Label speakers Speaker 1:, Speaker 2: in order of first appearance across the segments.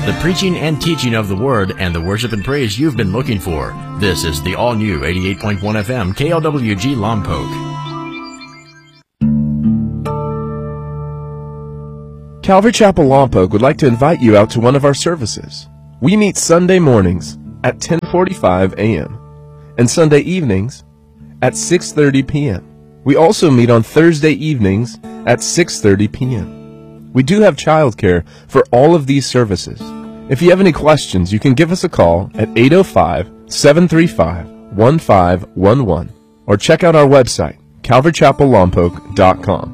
Speaker 1: the preaching and teaching of the Word, and the worship and praise you've been looking for. This is the all-new 88.1 FM KLWG Lompoc.
Speaker 2: Calvary Chapel Lompoc would like to invite you out to one of our services. We meet Sunday mornings at 10:45 a.m. and Sunday evenings at 6:30 p.m. We also meet on Thursday evenings at 6:30 p.m. We do have childcare for all of these services. If you have any questions, you can give us a call at 805-735-1511 or check out our website, calvarychapellompoc.com.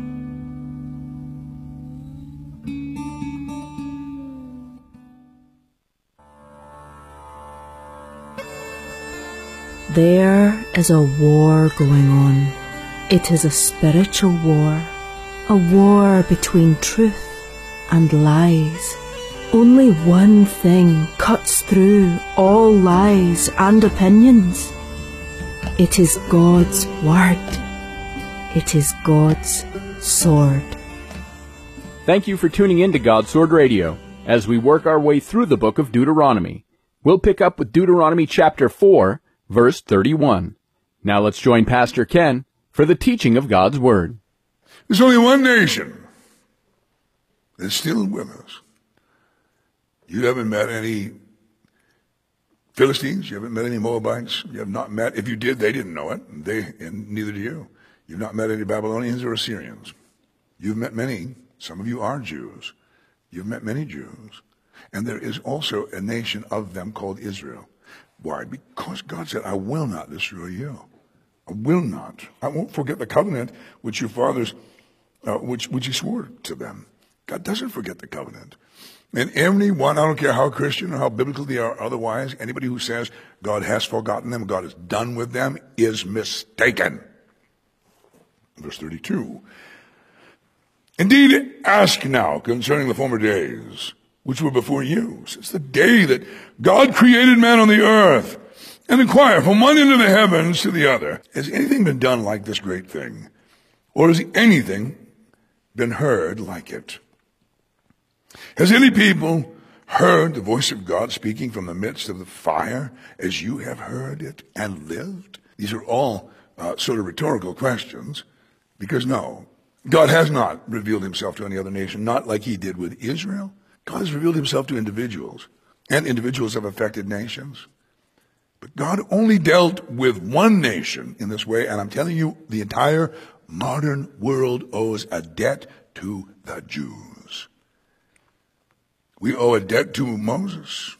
Speaker 3: There is a war going on. It is a spiritual war. A war between truth and lies. Only one thing cuts through all lies and opinions. It is God's Word. It is God's sword.
Speaker 4: Thank you for tuning in to God's Sword Radio as we work our way through the book of Deuteronomy. We'll pick up with Deuteronomy chapter 4, verse 31. Now let's join Pastor Ken for the teaching of God's Word.
Speaker 5: There's only one nation that's still with us. You haven't met any Philistines. You haven't met any Moabites. You have not met, if you did, they didn't know it. And neither do you. You've not met any Babylonians or Assyrians. You've met many. Some of you are Jews. You've met many Jews. And there is also a nation of them called Israel. Why? Because God said, I will not destroy you. I will not. I won't forget the covenant which your fathers which he swore to them. God doesn't forget the covenant. And everyone, I don't care how Christian or how biblical they are otherwise, anybody who says God has forgotten them, God is done with them, is mistaken. Verse 32. Indeed, ask now concerning the former days, which were before you, since the day that God created man on the earth, and inquire from one end of the heavens to the other. Has anything been done like this great thing? Or has anything been heard like it? Has any people heard the voice of God speaking from the midst of the fire as you have heard it and lived? These are all sort of rhetorical questions, because no, God has not revealed himself to any other nation, not like he did with Israel. God has revealed himself to individuals, and individuals have affected nations. But God only dealt with one nation in this way, and I'm telling you, the entire modern world owes a debt to the Jews. We owe a debt to Moses,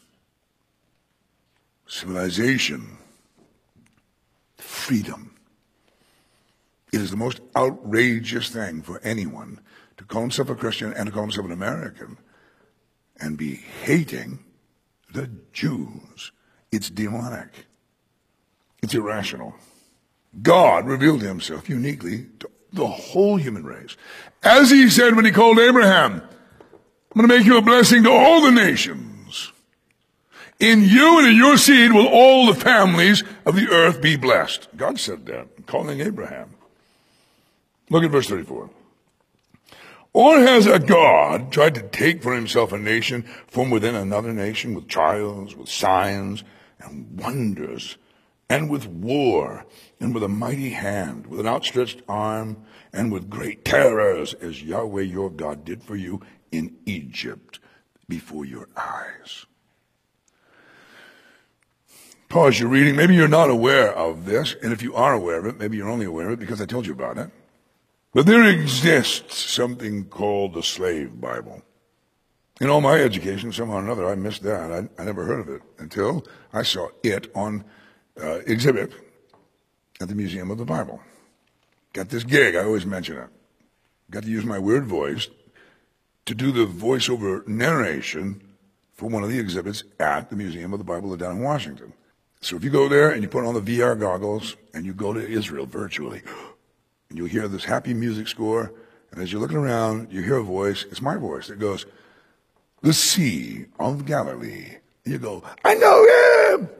Speaker 5: civilization, freedom. It is the most outrageous thing for anyone to call himself a Christian and to call himself an American and be hating the Jews. It's demonic. It's irrational. God revealed himself uniquely to the whole human race. As he said when he called Abraham, I'm going to make you a blessing to all the nations. In you and in your seed will all the families of the earth be blessed. God said that, calling Abraham. Look at verse 34. Or has a God tried to take for himself a nation from within another nation with trials, with signs, and wonders, and with war, and with a mighty hand, with an outstretched arm, and with great terrors, as Yahweh your God did for you in Egypt before your eyes? Pause your reading. Maybe you're not aware of this, and if you are aware of it, maybe you're only aware of it because I told you about it. But there exists something called the Slave Bible. In all my education, somehow or another, I missed that. I never heard of it until I saw it on exhibit at the Museum of the Bible. Got this gig, I always mention it. Got to use my weird voice to do the voiceover narration for one of the exhibits at the Museum of the Bible down in Washington. So if you go there and you put on the VR goggles and you go to Israel virtually, and you'll hear this happy music score, and as you're looking around, you hear a voice, it's my voice, that goes, the Sea of Galilee. And you go, I know him!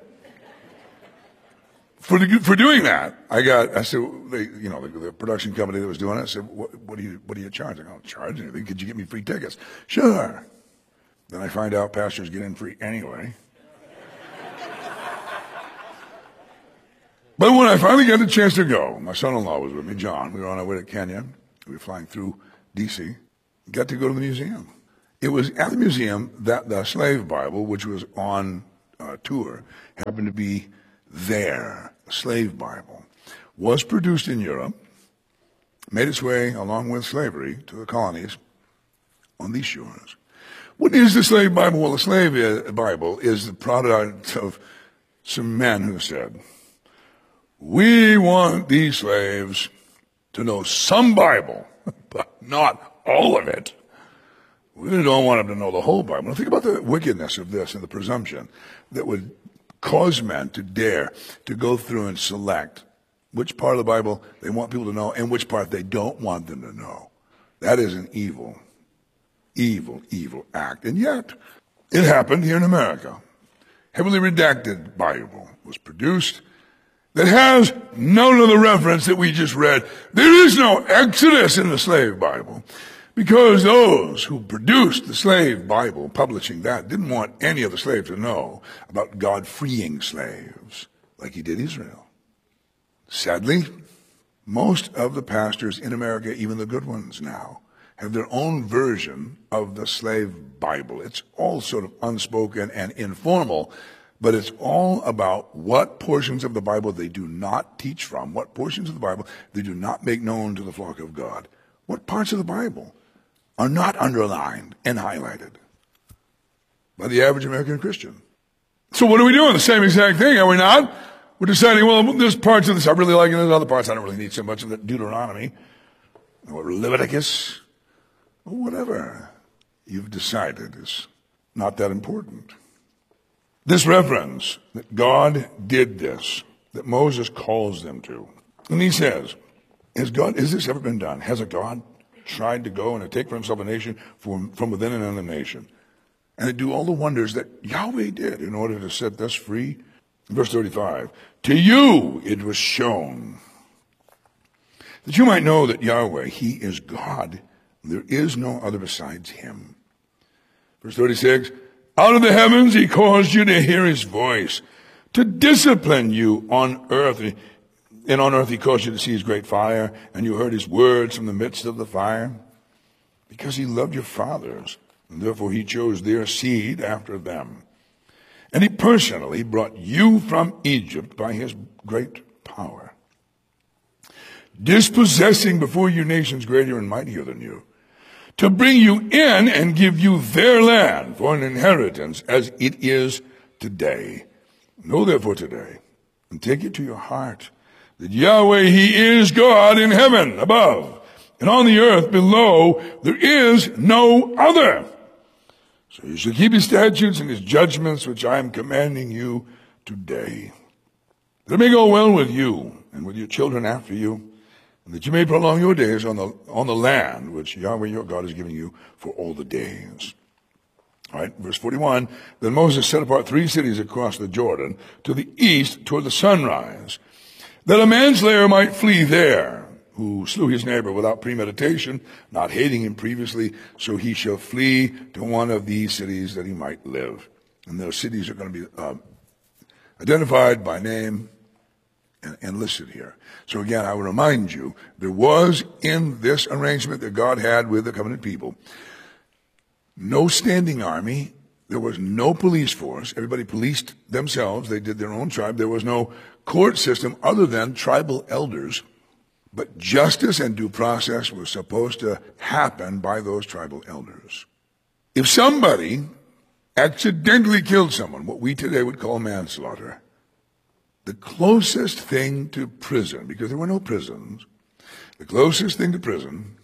Speaker 5: For doing that, I said, the production company that was doing it, I said, what do you charge? I don't charge anything. Could you get me free tickets? Sure. Then I find out pastors get in free anyway. But when I finally got the chance to go, my son-in-law was with me, John. We were on our way to Kenya. We were flying through D.C. Got to go to the museum. It was at the museum that the slave Bible, which was on tour, happened to be there. The slave Bible was produced in Europe, made its way, along with slavery, to the colonies on these shores. What is the slave Bible? Well, the slave Bible is the product of some men who said, we want these slaves to know some Bible, but not all of it. We don't want them to know the whole Bible. Now think about the wickedness of this and the presumption that would cause men to dare to go through and select which part of the Bible they want people to know and which part they don't want them to know. That is an evil, evil, evil act. And yet, it happened here in America. Heavily redacted Bible was produced that has none of the reference that we just read. There is no Exodus in the slave Bible because those who produced the slave Bible, publishing that, didn't want any of the slaves to know about God freeing slaves like he did Israel. Sadly, most of the pastors in America, even the good ones now, have their own version of the slave Bible. It's all sort of unspoken and informal, but it's all about what portions of the Bible they do not teach from, what portions of the Bible they do not make known to the flock of God. What parts of the Bible are not underlined and highlighted by the average American Christian? So what are we doing? The same exact thing, are we not? We're deciding, well, there's parts of this I really like, and there's other parts I don't really need so much of the Deuteronomy or Leviticus or whatever you've decided is not that important. This reference that God did this, that Moses calls them to. And he says, has this ever been done? Has a God tried to go and to take for himself a nation from within another nation and to do all the wonders that Yahweh did in order to set us free? Verse 35, to you it was shown that you might know that Yahweh, he is God. There is no other besides him. Verse 36, out of the heavens he caused you to hear his voice, to discipline you on earth. And on earth he caused you to see his great fire, and you heard his words from the midst of the fire. Because he loved your fathers, and therefore he chose their seed after them. And he personally brought you from Egypt by his great power, dispossessing before you nations greater and mightier than you, to bring you in and give you their land for an inheritance as it is today. Know therefore today, and take it to your heart, that Yahweh, he is God in heaven above, and on the earth below, there is no other. So you shall keep his statutes and his judgments, which I am commanding you today, that it may go well with you and with your children after you, and that you may prolong your days on the land which Yahweh your God is giving you for all the days. All right, verse 41, then Moses set apart 3 cities across the Jordan to the east toward the sunrise, that a manslayer might flee there, who slew his neighbor without premeditation, not hating him previously, so he shall flee to one of these cities that he might live. And those cities are going to be identified by name and listed here. So again, I will remind you, there was in this arrangement that God had with the covenant people, no standing army. There was no police force. Everybody policed themselves. They did their own tribe. There was no court system other than tribal elders. But justice and due process was supposed to happen by those tribal elders. If somebody accidentally killed someone, what we today would call manslaughter, the closest thing to prison, because there were no prisons, the closest thing to prison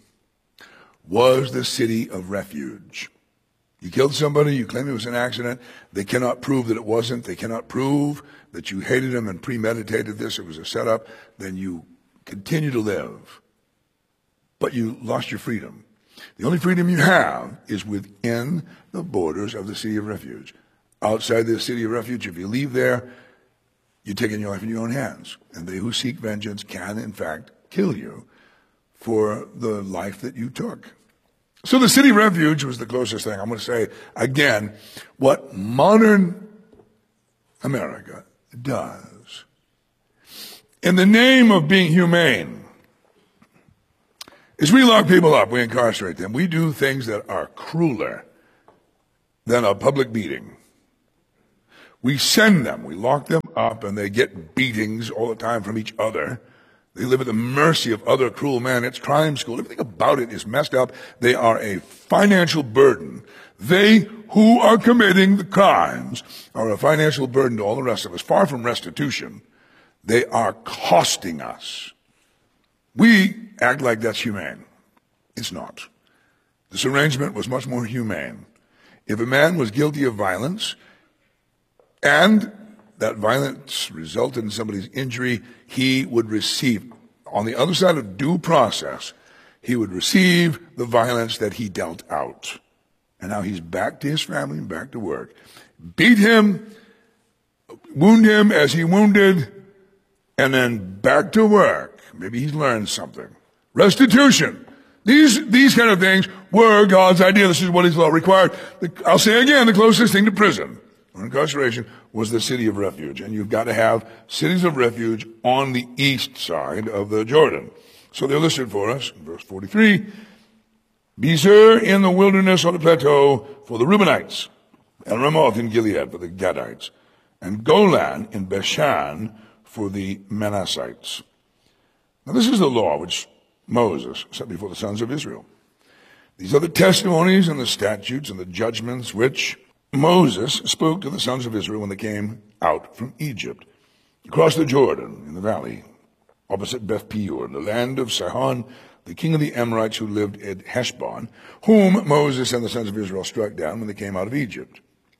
Speaker 5: was the city of refuge. You killed somebody, you claim it was an accident, they cannot prove that it wasn't, they cannot prove that you hated him and premeditated this, it was a setup, then you continue to live, but you lost your freedom. The only freedom you have is within the borders of the city of refuge. Outside the city of refuge, if you leave there, you're taking your life in your own hands. And they who seek vengeance can, in fact, kill you for the life that you took. So the city of refuge was the closest thing. I'm going to say, again, what modern America does. In the name of being humane, is we lock people up, we incarcerate them. We do things that are crueler than a public beating. We send them, we lock them up, and they get beatings all the time from each other. They live at the mercy of other cruel men. It's crime school. Everything about it is messed up. They are a financial burden. They who are committing the crimes are a financial burden to all the rest of us. Far from restitution, they are costing us. We act like that's humane. It's not. This arrangement was much more humane. If a man was guilty of violence, and that violence resulted in somebody's injury, he would receive, on the other side of due process, he would receive the violence that he dealt out. And now he's back to his family and back to work. Beat him, wound him as he wounded, and then back to work. Maybe he's learned something. Restitution. These kind of things were God's idea. This is what his law required. I'll say again, the closest thing to prison or incarceration was the city of refuge. And you've got to have cities of refuge on the east side of the Jordan. So they're listed for us in verse 43. Bezer in the wilderness on the plateau for the Reubenites, and Ramoth in Gilead for the Gadites, and Golan in Bashan for the Manassites. Now this is the law which Moses set before the sons of Israel. These are the testimonies and the statutes and the judgments which Moses spoke to the sons of Israel when they came out from Egypt, across the Jordan in the valley, opposite Beth Peor, in the land of Sihon, the king of the Amorites who lived at Heshbon, whom Moses and the sons of Israel struck down when they came out of Egypt.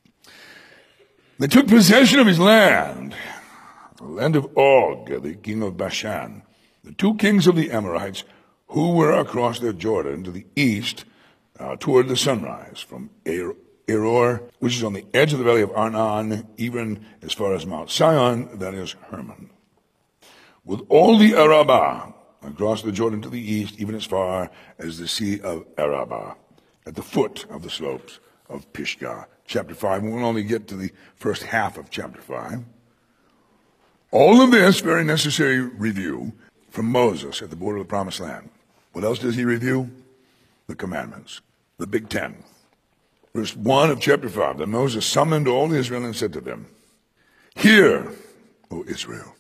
Speaker 5: They took possession of his land, the land of Og, the king of Bashan, the two kings of the Amorites who were across the Jordan to the east toward the sunrise, from Eror, which is on the edge of the valley of Arnon, even as far as Mount Sion, that is Hermon. With all the Arabah, across the Jordan to the east, even as far as the Sea of Arabah, at the foot of the slopes of Pisgah. Chapter 5, and we'll only get to the first half of chapter 5. All of this, very necessary review from Moses at the border of the Promised Land. What else does he review? The commandments, the Big Ten. Verse 1 of chapter 5, then Moses summoned all Israel and said to them, "Hear, O Israel,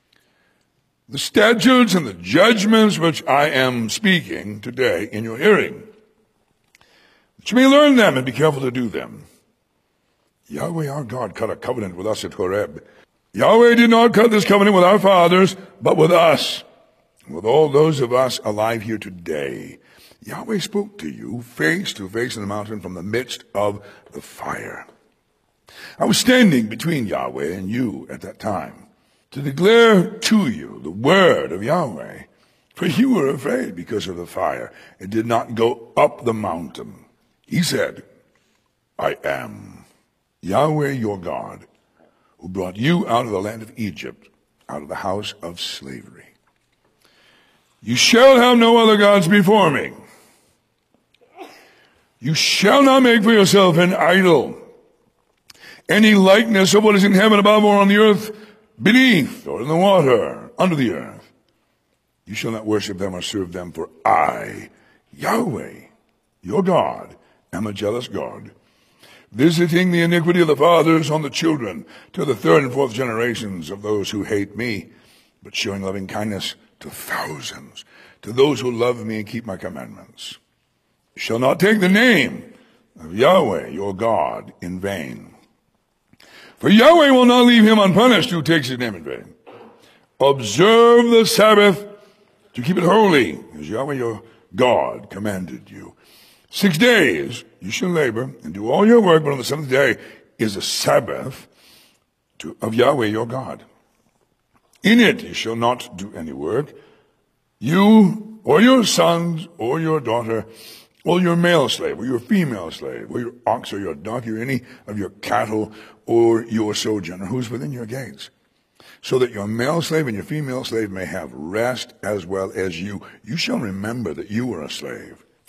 Speaker 5: the statutes and the judgments which I am speaking today in your hearing, that you may learn them and be careful to do them. Yahweh our God cut a covenant with us at Horeb. Yahweh did not cut this covenant with our fathers, but with us, and with all those of us alive here today. Yahweh spoke to you face to face in the mountain from the midst of the fire. I was standing between Yahweh and you at that time to declare to you the word of Yahweh, for you were afraid because of the fire. It did not go up the mountain. He said, I am Yahweh your God, who brought you out of the land of Egypt, out of the house of slavery. You shall have no other gods before me. You shall not make for yourself an idol, any likeness of what is in heaven above or on the earth beneath or in the water under the earth. You shall not worship them or serve them, for I, Yahweh, your God, am a jealous God, visiting the iniquity of the fathers on the children to the third and fourth generations of those who hate me, but showing loving kindness to thousands, to those who love me and keep my commandments. You shall not take the name of Yahweh, your God, in vain. For Yahweh will not leave him unpunished who takes his name in vain. Observe the Sabbath to keep it holy, as Yahweh your God commanded you. 6 days you shall labor and do all your work, but on the seventh day is a Sabbath of Yahweh your God. In it you shall not do any work, you or your sons or your daughter, or your male slave, or your female slave, or your ox, or your donkey, or any of your cattle, or your sojourner who's within your gates, so that your male slave and your female slave may have rest as well as you. You shall remember that you were a slave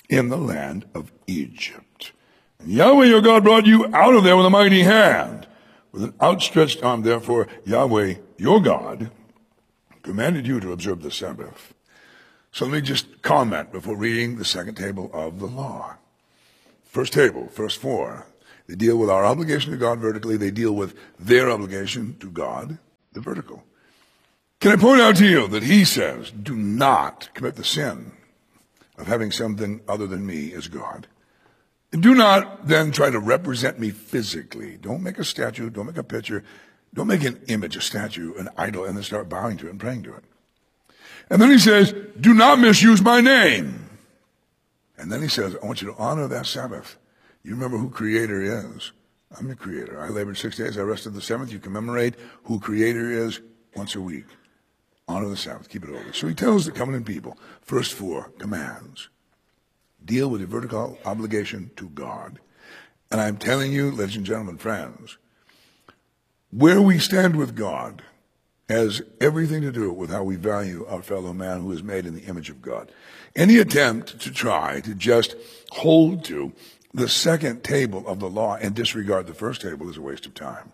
Speaker 5: in the land of Egypt. And Yahweh your God brought you out of there with a mighty hand. With an outstretched arm, therefore, Yahweh your God commanded you to observe the Sabbath. So let me just comment before reading the second table of the law. First table, verse 4, they deal with our obligation to God vertically. They deal with their obligation to God, the vertical. Can I point out to you that he says, do not commit the sin of having something other than me as God. Do not then try to represent me physically. Don't make a statue. Don't make a picture. Don't make an image, a statue, an idol, and then start bowing to it and praying to it. And then he says, do not misuse my name. And then he says, I want you to honor that Sabbath. You remember who Creator is. I'm the Creator. I labored 6 days. I rested the seventh. You commemorate who Creator is once a week. Honor the Sabbath. Keep it holy. So he tells the covenant people, first 4 commands. Deal with your vertical obligation to God. And I'm telling you, ladies and gentlemen, friends, where we stand with God has everything to do with how we value our fellow man who is made in the image of God. Any attempt to try to just hold to the second table of the law and disregard the first table is a waste of time.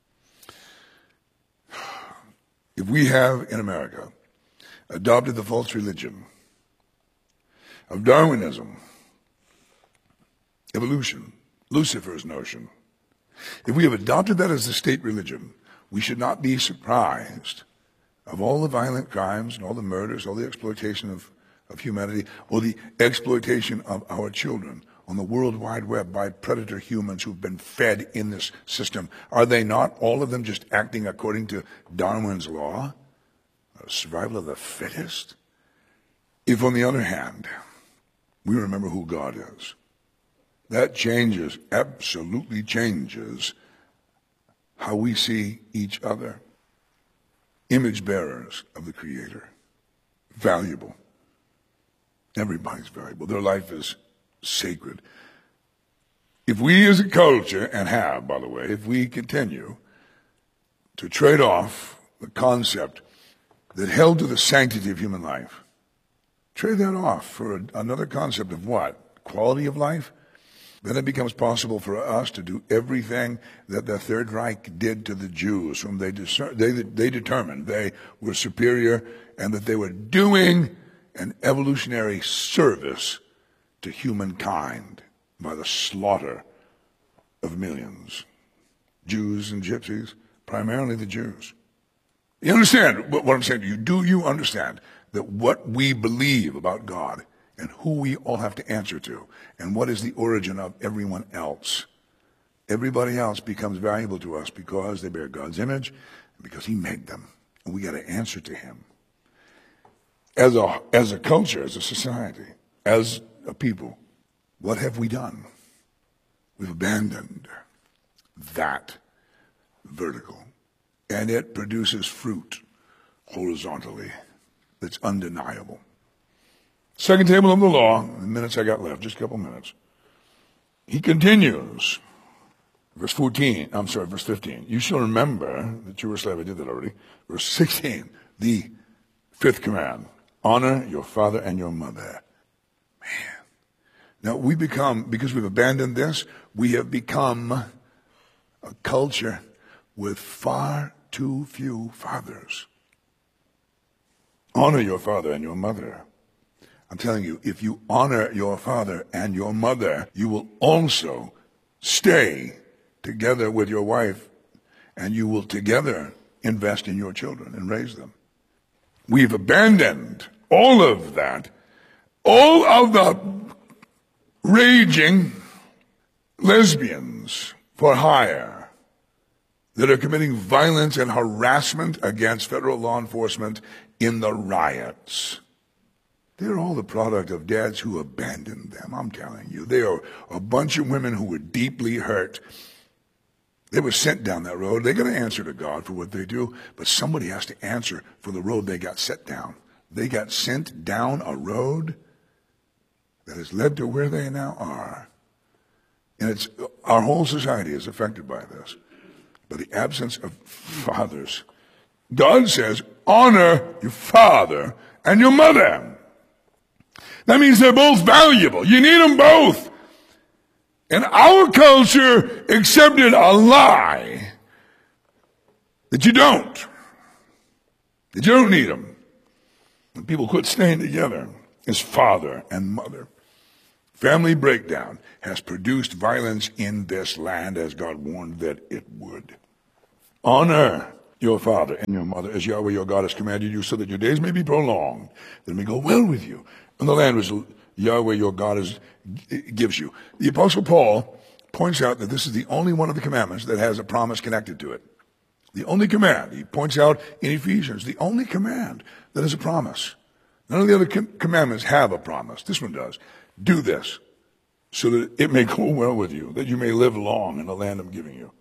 Speaker 5: If we have in America adopted the false religion of Darwinism, evolution, Lucifer's notion, if we have adopted that as the state religion, we should not be surprised of all the violent crimes and all the murders, all the exploitation of humanity, or the exploitation of our children on the World Wide Web by predator humans who've been fed in this system. Are they not all of them just acting according to Darwin's law? Survival of the fittest? If, on the other hand, we remember who God is, that changes, absolutely changes, how we see each other. Image bearers of the Creator. Valuable. Everybody's valuable. Their life is sacred. If we as a culture, and have, by the way, if we continue to trade off the concept that held to the sanctity of human life, trade that off for another concept of what? Quality of life? Then it becomes possible for us to do everything that the Third Reich did to the Jews, whom they determined they were superior and that they were doing an evolutionary service to humankind by the slaughter of millions. Jews and gypsies, primarily the Jews. You understand what I'm saying to you? Do you understand that what we believe about God and who we all have to answer to, and what is the origin of everyone else? Everybody else becomes valuable to us because they bear God's image, and because he made them, and we got to answer to him. As a culture, as a society, as a people, what have we done? We've abandoned that vertical, and it produces fruit horizontally that's undeniable. Second table of the law, the minutes I got left, just a couple minutes. He continues, verse 15. You shall remember that you were a slave. I did that already. Verse 16, the fifth command. Honor your father and your mother. Man. Now we become, because we've abandoned this, we have become a culture with far too few fathers. Honor your father and your mother. I'm telling you, if you honor your father and your mother, you will also stay together with your wife, and you will together invest in your children and raise them. We've abandoned all of that, all of the raging lesbians for hire that are committing violence and harassment against federal law enforcement in the riots. They're all the product of dads who abandoned them, I'm telling you. They are a bunch of women who were deeply hurt. They were sent down that road. They're going to answer to God for what they do, but somebody has to answer for the road they got set down. They got sent down a road that has led to where they now are. And our whole society is affected by this, by the absence of fathers. God says, honor your father and your mother. That means they're both valuable. You need them both. And our culture accepted a lie that you don't need them. When people quit staying together as father and mother. Family breakdown has produced violence in this land as God warned that it would. Honor your father and your mother as Yahweh your God has commanded you, so that your days may be prolonged, that it may go well with you, and the land which Yahweh your God gives you. The Apostle Paul points out that this is the only one of the commandments that has a promise connected to it. The only command, he points out in Ephesians, the only command that has a promise. None of the other commandments have a promise. This one does. Do this, so that it may go well with you, that you may live long in the land I'm giving you.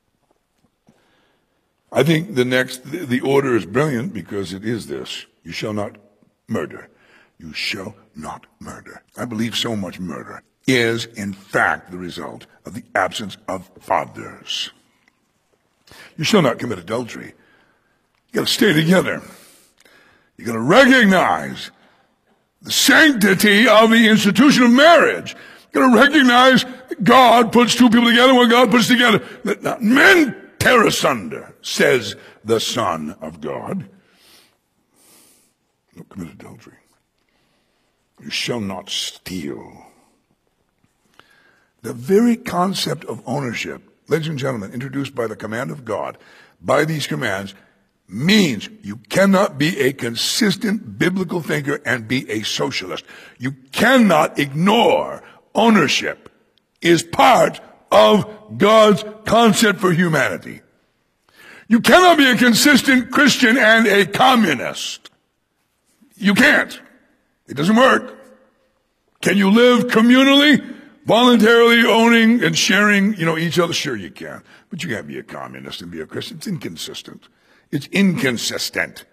Speaker 5: I think the order is brilliant because it is this. You shall not murder. You shall not murder. I believe so much murder is, in fact, the result of the absence of fathers. You shall not commit adultery. You got to stay together. You got to recognize the sanctity of the institution of marriage. You got to recognize God puts two people together when God puts together. Let not men tear asunder, says the Son of God. Don't commit adultery. You shall not steal. The very concept of ownership, ladies and gentlemen, introduced by the command of God, by these commands, means you cannot be a consistent biblical thinker and be a socialist. You cannot ignore ownership is part of God's concept for humanity. You cannot be a consistent Christian and a communist. You can't. It doesn't work. Can you live communally, voluntarily owning and sharing, each other? Sure you can. But you can't be a communist and be a Christian. It's inconsistent. It's inconsistent.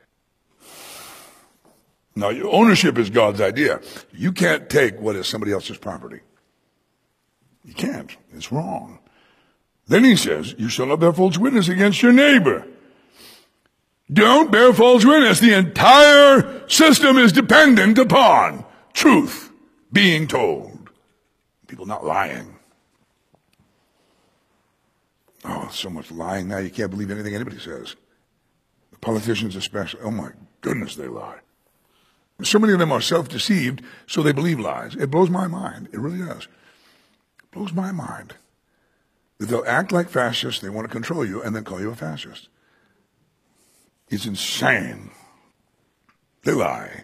Speaker 5: Now, ownership is God's idea. You can't take what is somebody else's property. You can't. It's wrong. Then he says, you shall not bear false witness against your neighbor. Don't bear false witness. The entire system is dependent upon truth being told. People not lying. Oh, so much lying now you can't believe anything anybody says. The politicians especially. Oh my goodness, they lie. So many of them are self-deceived, so they believe lies. It blows my mind. It really does. It blows my mind. That they'll act like fascists, they want to control you, and then call you a fascist. It's insane. They lie.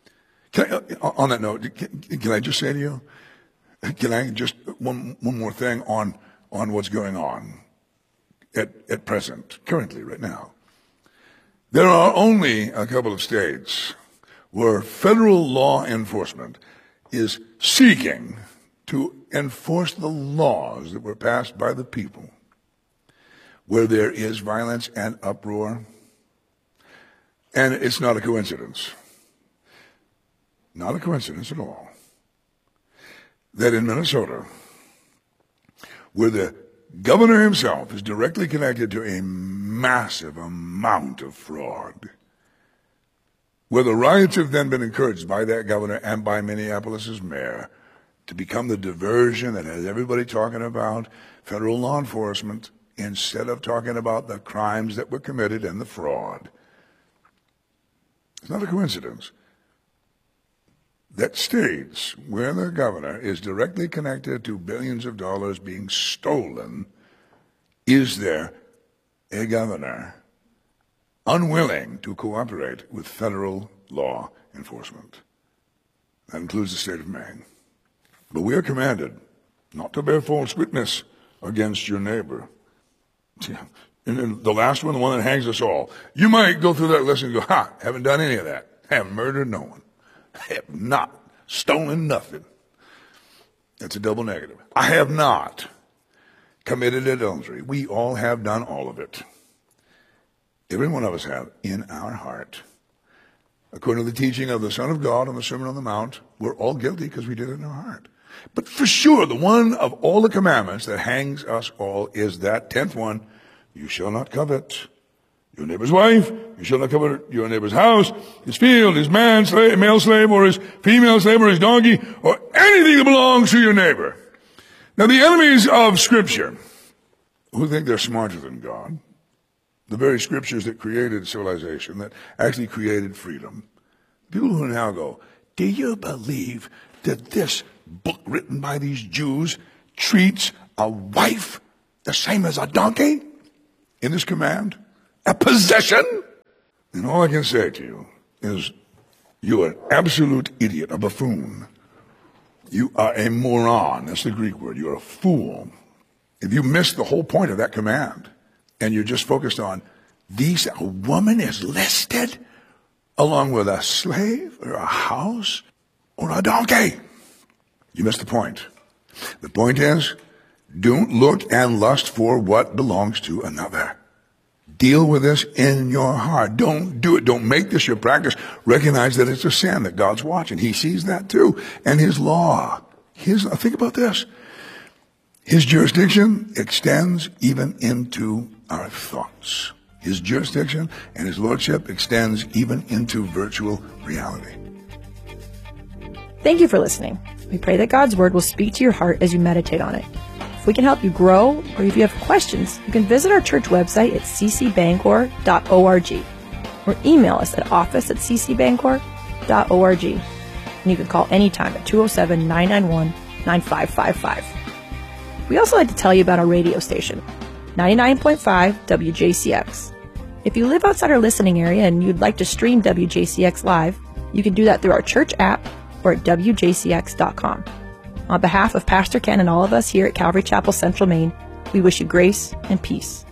Speaker 5: On that note, can I just say to you, can I just, one more thing on what's going on at present, currently, right now. There are only a couple of states where federal law enforcement is seeking to enforce the laws that were passed by the people, where there is violence and uproar. And it's not a coincidence. Not a coincidence at all. That in Minnesota, where the governor himself is directly connected to a massive amount of fraud, where the riots have then been encouraged by that governor and by Minneapolis's mayor to become the diversion that has everybody talking about federal law enforcement instead of talking about the crimes that were committed and the fraud. It's not a coincidence that states where the governor is directly connected to billions of dollars being stolen, is there a governor unwilling to cooperate with federal law enforcement? That includes the state of Maine. But we are commanded not to bear false witness against your neighbor. And then the last one, the one that hangs us all. You might go through that list and go, haven't done any of that. Haven't murdered no one. Have not stolen nothing. That's a double negative. I have not committed adultery. We all have done all of it. Every one of us have in our heart. According to the teaching of the Son of God on the Sermon on the Mount, we're all guilty because we did it in our heart. But for sure, the one of all the commandments that hangs us all is that 10th one, you shall not covet. your neighbor's wife. You shall not covet your neighbor's house, his field, his male slave, or his female slave, or his donkey, or anything that belongs to your neighbor. Now, the enemies of Scripture, who think they're smarter than God, the very Scriptures that created civilization, that actually created freedom, people who now go, do you believe that this book written by these Jews treats a wife the same as a donkey in this command? A possession? And all I can say to you is, you're an absolute idiot, a buffoon. You are a moron. That's the Greek word. You're a fool. If you miss the whole point of that command, and you're just focused on a woman is listed along with a slave or a house or a donkey, you missed the point. The point is, don't look and lust for what belongs to another. Deal with this in your heart. Don't do it. Don't make this your practice. Recognize that it's a sin, that God's watching. He sees that too. And his law, think about this. His jurisdiction extends even into our thoughts. His jurisdiction and his lordship extends even into virtual reality.
Speaker 6: Thank you for listening. We pray that God's Word will speak to your heart as you meditate on it. If we can help you grow, or if you have questions, you can visit our church website at ccbangor.org or email us at office@ccbangor.org. And you can call anytime at 207-991-9555. We also like to tell you about our radio station, 99.5 WJCX. If you live outside our listening area and you'd like to stream WJCX live, you can do that through our church app or at WJCX.com. On behalf of Pastor Ken and all of us here at Calvary Chapel Central Maine, we wish you grace and peace.